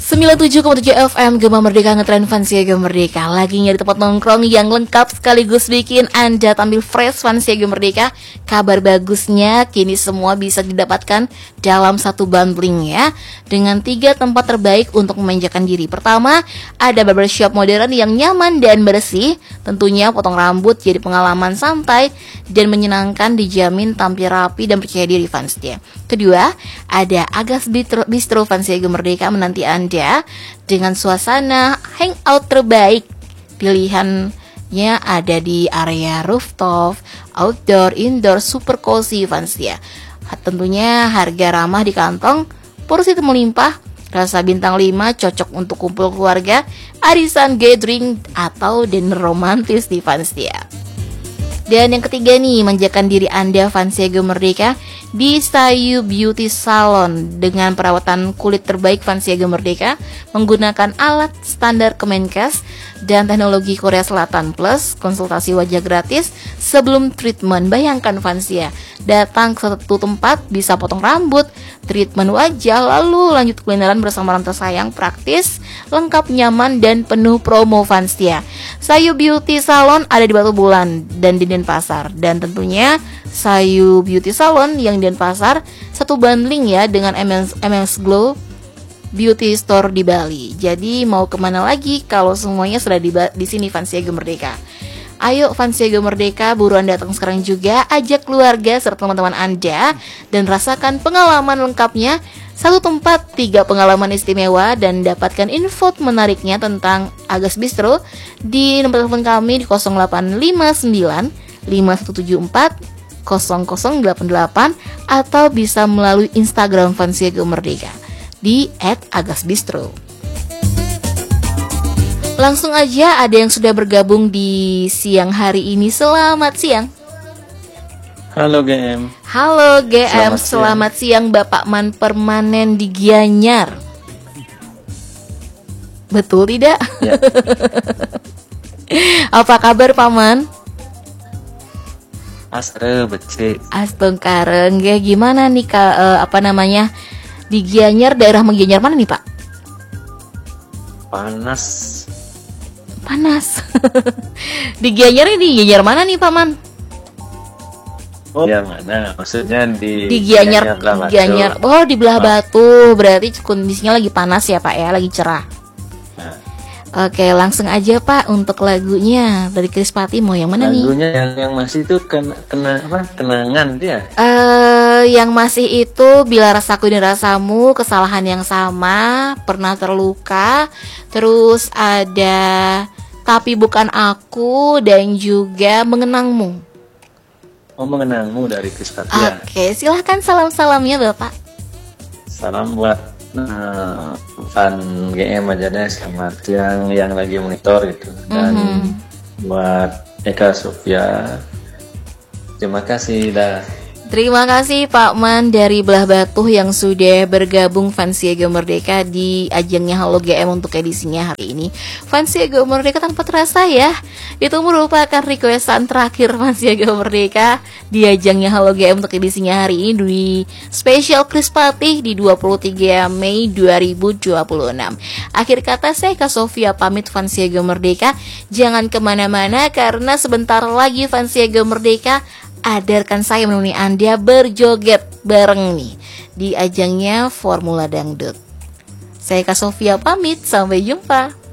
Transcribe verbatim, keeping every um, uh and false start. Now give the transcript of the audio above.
sembilan puluh tujuh koma tujuh F M Gema Merdeka ngetren Fansiaga Merdeka. Lagi nyari tempat nongkrong yang lengkap sekaligus bikin Anda tampil fresh. Fansiaga Merdeka, kabar bagusnya kini semua bisa didapatkan dalam satu bundling ya, dengan tiga tempat terbaik untuk memanjakan diri. Pertama, ada barbershop modern yang nyaman dan bersih. Tentunya potong rambut jadi pengalaman santai dan menyenangkan, dijamin tampil rapi dan percaya diri fansnya. Kedua, ada Agas Bistro, Bistro Fansiaga Merdeka menanti Anda dengan suasana hangout terbaik. Pilihannya ada di area rooftop, outdoor, indoor, super cozy fansnya. Tentunya harga ramah di kantong, porsi melimpah, rasa bintang lima, cocok untuk kumpul keluarga, arisan, gathering, atau dinner romantis di fansnya. Dan yang ketiga nih, manjakan diri Anda Fansiaga Merdeka di Sayu Beauty Salon dengan perawatan kulit terbaik Fansiaga Merdeka menggunakan alat standar Kemenkes dan teknologi Korea Selatan plus konsultasi wajah gratis sebelum treatment. Bayangkan Fansia, datang ke satu tempat bisa potong rambut, treatment wajah, lalu lanjut kulineran bersama orang tersayang, praktis, lengkap, nyaman, dan penuh promo Fansia. Sayu Beauty Salon ada di Batu Bulan dan di Denpasar, dan tentunya Sayu Beauty Salon yang di Denpasar satu bundling ya dengan M S Glow Beauty Store di Bali. Jadi mau kemana lagi kalau semuanya sudah di, di sini Fansiaga Merdeka. Ayo Fansiaga Merdeka, buruan datang sekarang juga, ajak keluarga serta teman-teman Anda dan rasakan pengalaman lengkapnya. Satu tempat, tiga pengalaman istimewa, dan dapatkan info menariknya tentang Agas Bistro di nomor telepon kami di nol delapan lima sembilan lima satu tujuh empat nol nol delapan delapan atau bisa melalui Instagram Fansiaga Merdeka di et agas bistro. Langsung aja ada yang sudah bergabung di siang hari ini. Selamat siang. Halo G M. Halo G M, selamat, selamat siang. siang Bapak Man permanen di Gianyar. Betul tidak? Ya. Apa kabar Paman? Asre becek. Astong kareng ya, gimana nih ka, uh, apa namanya di Gianyar, daerah Gianyar mana nih Pak? Panas. Panas. Di Gianyar ini di Gianyar mana nih Paman? Oh, yang mana? Maksudnya di di Gianyar, Gianyar, Gianyar. Oh, di Belah Batu. Berarti kondisinya lagi panas ya Pak ya, lagi cerah. Nah. Oke, langsung aja Pak untuk lagunya dari Krispati, mau yang mana lagunya nih? Lagunya yang yang masih itu kena, kena apa? Kenangan dia. Eh, uh, yang masih itu Bila Rasaku dan Rasamu, Kesalahan yang Sama, Pernah Terluka, terus ada Tapi Bukan Aku, dan juga Mengenangmu. Oh, Mengenangmu dari Krispati ya. Oke, silahkan salam-salamnya Bapak. Salam buat uh, fan G M aja deh, selamat siang yang lagi monitor gitu. Dan mm-hmm. buat Eka Sofia, terima kasih dah. Terima kasih Pak Man dari Belah Batu yang sudah bergabung Fansiaga Merdeka di ajangnya Halo G M untuk edisinya hari ini. Fansiaga Merdeka tanpa terasa ya, itu merupakan requestan terakhir Fansiaga Merdeka di ajangnya Halo G M untuk edisinya hari ini di spesial Krispati di dua puluh tiga Mei dua ribu dua puluh enam. Akhir kata saya Kak Sofia pamit Fansiaga Merdeka. Jangan kemana-mana karena sebentar lagi Fansiaga Merdeka adarkan saya menemani Anda berjoget bareng nih di ajangnya Formula Dangdut. Saya Kak Sofia pamit, sampai jumpa.